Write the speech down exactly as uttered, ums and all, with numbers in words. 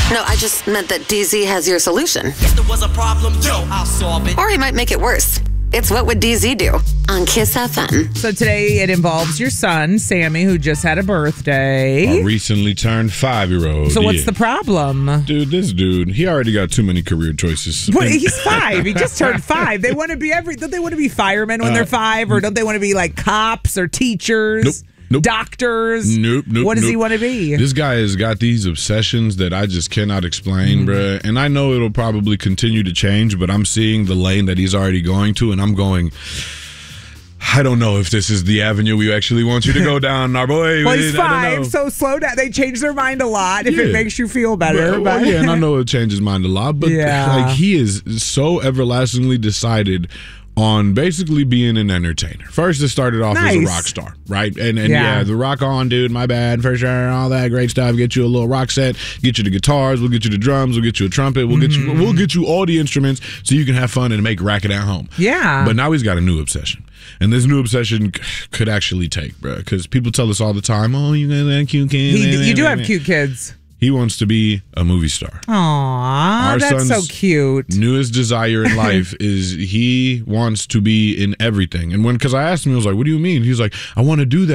No, I just meant that D Z has your solution. If there was a problem, yo, I'll solve it. Or he might make it worse. It's What Would D Z Do on Kiss F M. So today it involves your son, Sammy, who just had a birthday. A recently turned five-year-old. So what's yeah. the problem? Dude, this dude, he already got too many career choices. Well, he's five. He just turned five. They want to be every. Don't they want to be firemen when Uh, they're five, or don't they want to be like cops or teachers? Nope. Nope. Doctors. Nope, nope. What does nope. he want to be? This guy has got these obsessions that I just cannot explain, Mm-hmm. bruh. And I know it'll probably continue to change, but I'm seeing the lane that he's already going to, and I'm going, I don't know if this is the avenue we actually want you to go down, our boy. Well, he's I don't know. five, so slow down. They change their mind a lot if Yeah. it makes you feel better. But, But, well, yeah, and I know it changes mind a lot, but Yeah. like he is so everlastingly decided on basically being an entertainer. First, it started off as a Nice. rock star, right? And and Yeah. yeah. the rock on, dude, my bad, for sure, and all that great stuff. Get you a little rock set, get you the guitars, we'll get you the drums, we'll get you a trumpet, we'll get you we'll get you all the instruments so you can have fun and make racket at home. Yeah. But now he's got a new obsession. And this new obsession c- could actually take, bro, because people tell us all the time, oh, you got that cute kid. he, you do have cute kids. He wants to be a movie star. Aw, Our that's so son's cute. Newest desire in life is he wants to be in everything. And when, because I asked him, he was like, what do you mean? He's like, I want to do that.